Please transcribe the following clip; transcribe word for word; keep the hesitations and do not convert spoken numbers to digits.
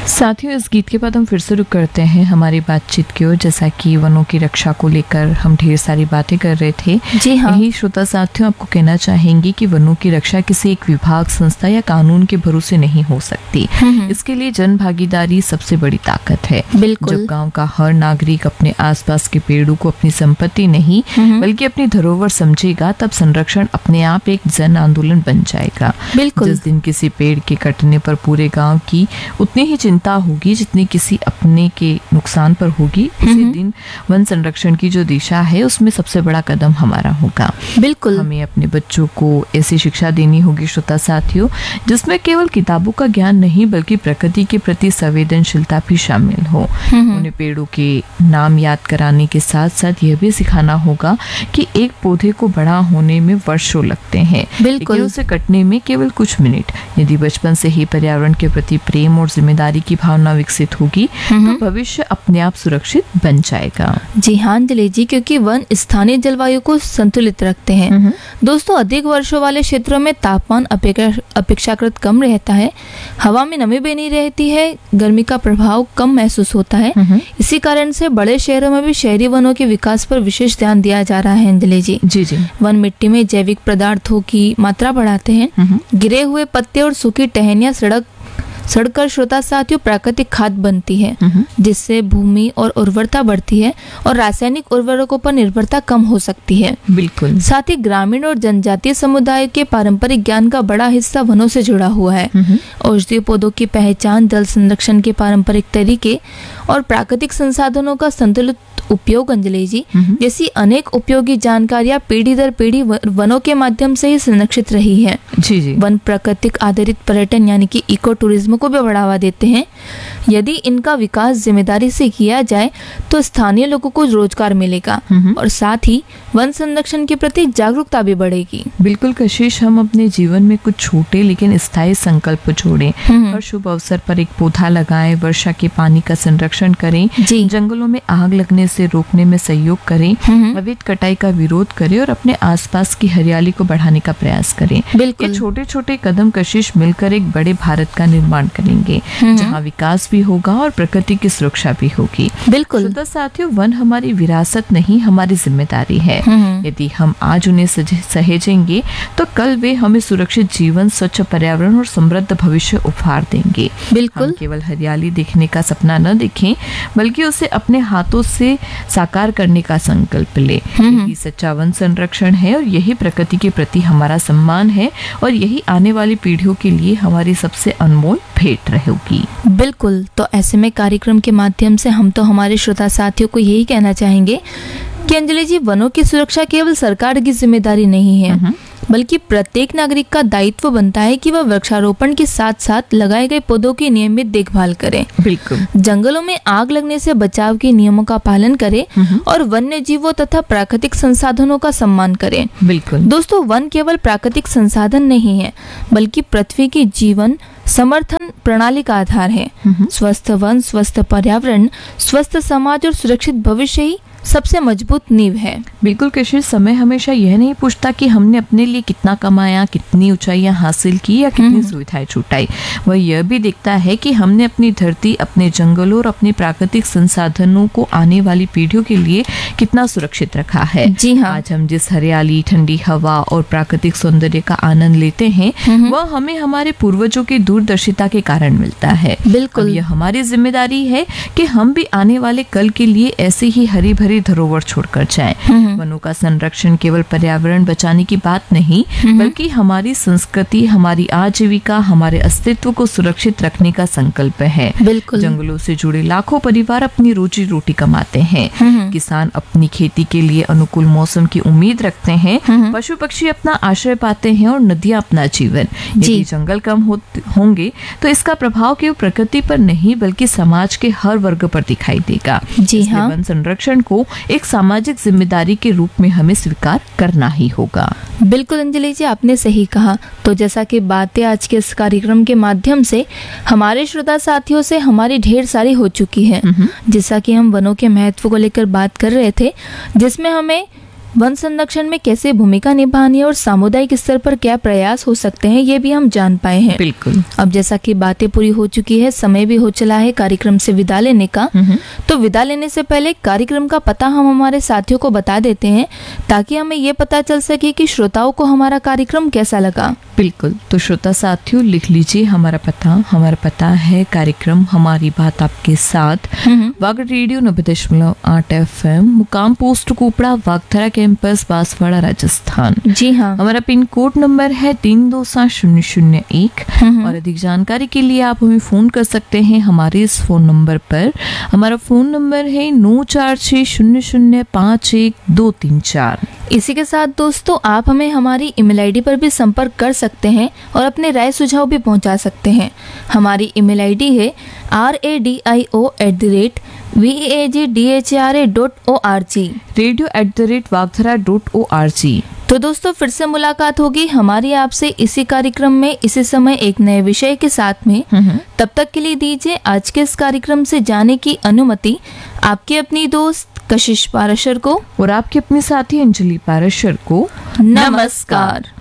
साथियों, इस गीत के बाद हम फिर से रुक करते हैं हमारी बातचीत की ओर। जैसा कि वनों की रक्षा को लेकर हम ढेर सारी बातें कर रहे थे। जी हाँ। यही श्रोता साथियों आपको कहना चाहेंगे कि वनों की रक्षा किसी एक विभाग, संस्था या कानून के भरोसे नहीं हो सकती। इसके लिए जन भागीदारी सबसे बड़ी ताकत है। बिल्कुल। जब गांव का हर नागरिक अपने आसपास के पेड़ों को अपनी संपत्ति नहीं बल्कि अपनी धरोहर समझेगा, तब संरक्षण अपने आप एक जन आंदोलन बन जाएगा। बिल्कुल। जिस दिन किसी पेड़ के कटने पर पूरे गांव की उतनी ही चिंता होगी जितनी किसी अपने के नुकसान पर होगी, उसी दिन वन संरक्षण की जो दिशा है उसमें सबसे बड़ा कदम हमारा होगा। बिल्कुल। हमें अपने बच्चों को ऐसी शिक्षा देनी होगी श्रोता साथियों, जिसमें केवल किताबों का ज्ञान नहीं बल्कि प्रकृति के प्रति संवेदनशीलता भी शामिल हो। उन्हें पेड़ों के नाम याद कराने के साथ साथ यह भी सिखाना होगा कि एक पौधे को बड़ा होने में वर्षों लगते हैं, लेकिन उसे कटने में केवल कुछ मिनट। यदि बचपन से ही पर्यावरण के प्रति प्रेम और जिम्मेदारी की भावना विकसित होगी तो भविष्य अपने आप सुरक्षित बन जाएगा। जी हाँ अंजलि जी, क्योंकि वन स्थानीय जलवायु को संतुलित रखते हैं। दोस्तों, अधिक वर्षों वाले क्षेत्रों में तापमान अपेक्षाकृत कम रहता है, हवा में नमी बनी रहती है, गर्मी का प्रभाव कम महसूस होता है। इसी कारण से बड़े शहरों में भी शहरी वनों के विकास पर विशेष ध्यान दिया जा रहा है अंजलि जी। जी जी। वन मिट्टी में जैविक पदार्थों की मात्रा बढ़ाते हैं। गिरे हुए पत्ते और सूखी टहनियां सड़क सड़कर श्रोता साथियों प्राकृतिक खाद बनती है, जिससे भूमि और उर्वरता बढ़ती है और रासायनिक उर्वरकों पर निर्भरता कम हो सकती है। बिल्कुल। साथ ही ग्रामीण और जनजातीय समुदाय के पारंपरिक ज्ञान का बड़ा हिस्सा वनों से जुड़ा हुआ है। औषधीय पौधों की पहचान, जल संरक्षण के पारंपरिक तरीके और प्राकृतिक संसाधनों का संतुलित उपयोग अंजलि जी जैसी अनेक उपयोगी जानकारियां पीढ़ी दर पीढ़ी वनों के माध्यम से ही संरक्षित रही है। जी जी। वन प्राकृतिक आधारित पर्यटन यानी कि इको टूरिज्म को भी बढ़ावा देते हैं। यदि इनका विकास जिम्मेदारी से किया जाए तो स्थानीय लोगों को रोजगार मिलेगा और साथ ही वन संरक्षण के प्रति जागरूकता भी बढ़ेगी। बिल्कुल कशिश, हम अपने जीवन में कुछ छोटे लेकिन स्थायी संकल्प जोड़ें। हर शुभ अवसर पर एक पौधा लगाएं, वर्षा के पानी का संरक्षण करें, जंगलों में आग लगने से रोकने में सहयोग करें, अवैध कटाई का विरोध करें और अपने आसपास की हरियाली को बढ़ाने का प्रयास करें। बिल्कुल। ये छोटे छोटे कदम कशिश मिलकर एक बड़े भारत का निर्माण करेंगे, जहाँ विकास भी होगा और प्रकृति की सुरक्षा भी होगी। बिल्कुल। श्रोता साथियों, वन हमारी विरासत नहीं, हमारी जिम्मेदारी है। यदि हम आज उन्हें सहेजेंगे तो कल वे हमें सुरक्षित जीवन, स्वच्छ पर्यावरण और समृद्ध भविष्य उपहार देंगे। बिल्कुल। हम केवल हरियाली देखने का सपना न देखें बल्कि उसे अपने हाथों से साकार करने का संकल्प ले। यही सच्चा वन संरक्षण है और यही प्रकृति के प्रति हमारा सम्मान है और यही आने वाली पीढ़ियों के लिए हमारी सबसे अनमोल भेंट रहेगी। बिल्कुल। तो ऐसे में कार्यक्रम के माध्यम से हम तो हमारे श्रोता साथियों को यही कहना चाहेंगे कि अंजलि जी, वनों की सुरक्षा केवल सरकार की जिम्मेदारी नहीं है बल्कि प्रत्येक नागरिक का दायित्व बनता है कि वह वृक्षारोपण के साथ साथ लगाए गए पौधों की नियमित देखभाल करे। बिल्कुल। जंगलों में आग लगने से बचाव के नियमों का पालन करे और वन्य जीवों तथा प्राकृतिक संसाधनों का सम्मान करें। बिल्कुल। दोस्तों, वन केवल प्राकृतिक संसाधन नहीं है बल्कि पृथ्वी की जीवन समर्थन प्रणाली का आधार है। स्वस्थ वन, स्वस्थ पर्यावरण, स्वस्थ समाज और सुरक्षित भविष्य ही सबसे मजबूत नींव है। बिल्कुल कशिश, समय हमेशा यह नहीं पूछता कि हमने अपने लिए कितना कमाया, कितनी ऊंचाइयां हासिल की या कितनी सुविधाएं छुटाई। वह यह भी देखता है कि हमने अपनी धरती, अपने जंगलों और अपने प्राकृतिक संसाधनों को आने वाली पीढ़ियों के लिए कितना सुरक्षित रखा है। जी हाँ। आज हम जिस हरियाली, ठंडी हवा और प्राकृतिक सौंदर्य का आनंद लेते हैं वह हमें हमारे पूर्वजों की दूरदर्शिता के कारण मिलता है। बिल्कुल। यह हमारी जिम्मेदारी है कि हम भी आने वाले कल के लिए ऐसे ही हरी भरी धरोहर छोड़कर जाएं। वनों का संरक्षण केवल पर्यावरण बचाने की बात नहीं बल्कि हमारी संस्कृति, हमारी आजीविका, हमारे अस्तित्व को सुरक्षित रखने का संकल्प है। बिल्कुल। जंगलों से जुड़े लाखों परिवार अपनी रोजी रोटी कमाते हैं। किसान अपनी खेती के लिए अनुकूल मौसम की उम्मीद रखते हैं। पशु पक्षी अपना आश्रय पाते हैं और नदियां अपना जीवन। यदि जंगल कम हो, होंगे तो इसका प्रभाव केवल प्रकृति पर नहीं बल्कि समाज के हर वर्ग पर दिखाई देगा। जी हाँ। वन संरक्षण को एक सामाजिक जिम्मेदारी के रूप में हमें स्वीकार करना ही होगा। बिल्कुल अंजलि जी, आपने सही कहा। तो जैसा कि बातें आज के इस कार्यक्रम के माध्यम से हमारे श्रोता साथियों से हमारी ढेर सारी हो चुकी है, जैसा कि हम वनों के महत्व को लेकर बात कर रहे थे, जिसमें हमें वन संरक्षण में कैसे भूमिका निभानी है और सामुदायिक स्तर पर क्या प्रयास हो सकते हैं, ये भी हम जान पाए हैं। बिल्कुल। अब जैसा कि बातें पूरी हो चुकी है, समय भी हो चला है कार्यक्रम से विदा लेने का, तो विदा लेने से पहले कार्यक्रम का पता हम हमारे साथियों को बता देते हैं ताकि हमें ये पता चल सके कि श्रोताओं को हमारा कार्यक्रम कैसा लगा। बिल्कुल, तो श्रोता साथियों लिख लीजिए हमारा पता। हमारा पता है कार्यक्रम हमारी बात आपके साथ, वागड़ रेडियो नब्बे दशमलव आठ एफ एम, मुकाम पोस्ट कुपड़ा, वागथरा कैंपस, बांसवाड़ा, राजस्थान। जी हाँ। हमारा पिन कोड नंबर है तीन दो सात शून्य शून्य एक। और अधिक जानकारी के लिए आप हमें फोन कर सकते हैं हमारे इस फोन नंबर पर। हमारा फोन नंबर है नौ चार छः शून्य शून्य पाँच एक दो तीन चार। इसी के साथ दोस्तों आप हमें हमारी ईमेल आईडी पर भी संपर्क कर सकते हैं और अपने राय सुझाव भी पहुंचा सकते हैं। हमारी ईमेल आईडी है R A D I O at the rate V A G D H R A dot O R G, radio at the rate वागथरा dot O R G. तो दोस्तों फिर से मुलाकात होगी हमारी आपसे इसी कार्यक्रम में इसी समय एक नए विषय के साथ में। तब तक के लिए दीजिए आज के इस कार्यक्रम से जाने की अनुमति आपकी अपनी दोस्त कशिश पाराशर को और आपके अपने साथी अंजलि पाराशर को। नमस्कार।